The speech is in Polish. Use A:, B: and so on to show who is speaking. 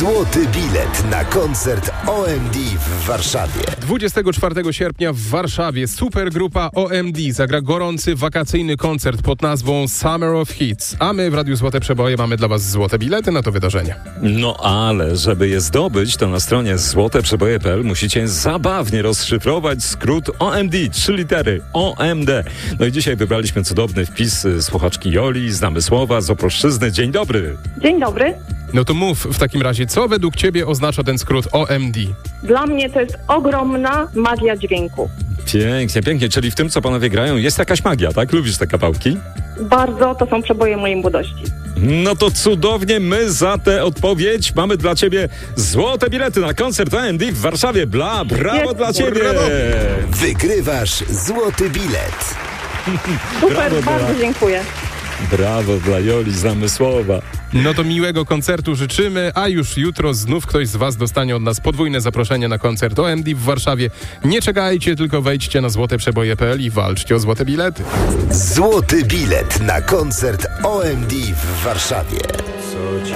A: Złoty bilet na koncert OMD w Warszawie.
B: 24 sierpnia w Warszawie supergrupa OMD zagra gorący wakacyjny koncert pod nazwą Summer of Hits. A my w Radiu Złote Przeboje mamy dla Was złote bilety na to wydarzenie.
C: No ale żeby je zdobyć, to na stronie złoteprzeboje.pl musicie zabawnie rozszyfrować skrót OMD, 3 litery OMD. No i dzisiaj wybraliśmy cudowny wpis słuchaczki Joli z Namysłowa, z Opolszczyzny. Dzień dobry.
D: Dzień dobry.
B: No to mów w takim razie, co według Ciebie oznacza ten skrót OMD?
D: Dla mnie to jest ogromna magia dźwięku.
C: Pięknie, pięknie. Czyli w tym, co panowie grają, jest jakaś magia, tak? Lubisz te kawałki?
D: Bardzo to są przeboje mojej młodości.
C: No to cudownie, my za tę odpowiedź mamy dla Ciebie złote bilety na koncert OMD w Warszawie. Brawo dla Ciebie!
B: Brawo.
A: Wygrywasz złoty bilet.
D: Super,
C: Brawo,
D: bardzo dziękuję.
C: Brawo dla Joli z Namysłowa.
B: No to miłego koncertu życzymy, a już jutro znów ktoś z Was dostanie od nas podwójne zaproszenie na koncert OMD w Warszawie. Nie czekajcie, tylko wejdźcie na złoteprzeboje.pl i walczcie o złote bilety.
A: Złoty bilet na koncert OMD w Warszawie.